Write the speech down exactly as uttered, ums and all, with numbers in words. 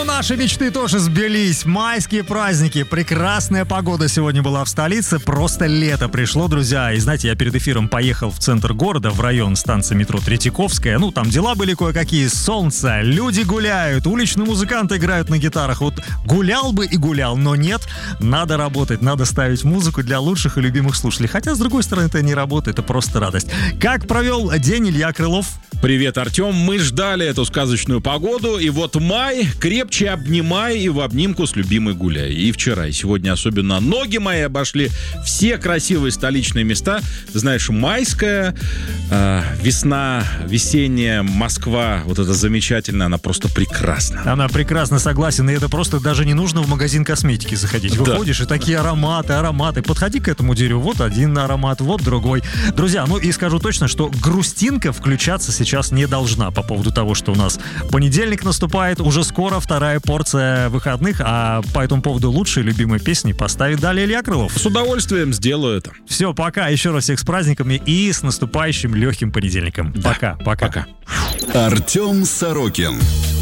Ну, наши мечты тоже сбылись. Майские праздники. Прекрасная погода сегодня была в столице. Просто лето пришло, друзья. И знаете, я перед эфиром поехал в центр города, в район станции метро Третьяковская. Ну, там дела были кое-какие. Солнце, люди гуляют, уличные музыканты играют на гитарах. Вот гулял бы и гулял, но нет. Надо работать, надо ставить музыку для лучших и любимых слушателей. Хотя, с другой стороны, это не работа, это просто радость. Как провел день Илья Крылов? Привет, Артем. Мы ждали эту сказочную погоду, и вот май, крепче обнимай и в обнимку с любимой гуляй. И вчера, и сегодня особенно ноги мои обошли все красивые столичные места. Ты знаешь, майская, э, весна, весенняя Москва, вот это замечательно, она просто прекрасна. Она прекрасно, согласен, и это просто даже не нужно в магазин косметики заходить. Выходишь, да. И такие ароматы, ароматы. Подходи к этому дереву, вот один аромат, вот другой. Друзья, ну и скажу точно, что грустинка включаться сейчас сейчас не должна по поводу того, что у нас понедельник наступает, уже скоро вторая порция выходных, а по этому поводу лучшие любимые песни поставит далее Илья Крылов. С удовольствием сделаю это. Все, пока, еще раз всех с праздниками и с наступающим легким понедельником. Да. Пока, пока. Пока. Артем Сорокин.